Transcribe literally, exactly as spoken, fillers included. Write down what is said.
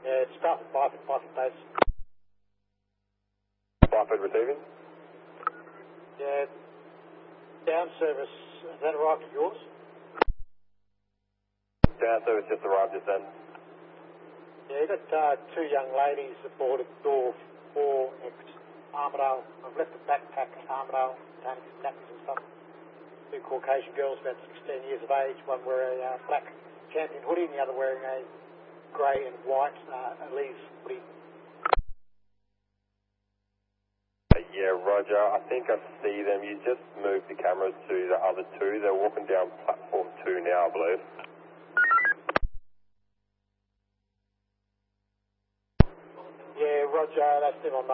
Yeah, it's Stratford, Byford, Byford base. Byford receiving? Yeah, down service, has that arrived at yours? Down service just arrived just then. Yeah, you've got uh, two young ladies aboard at door four X Armidale. I've left a backpack at Armidale containing some nappies and stuff. Two Caucasian girls about sixteen years of age, one wearing a uh, black champion hoodie and the other wearing a grey and white uh, Elise hoodie. Yeah, Roger. I think I see them. You just moved the cameras to the other two. They're walking down platform two now, I believe. Yeah, Roger. That's them on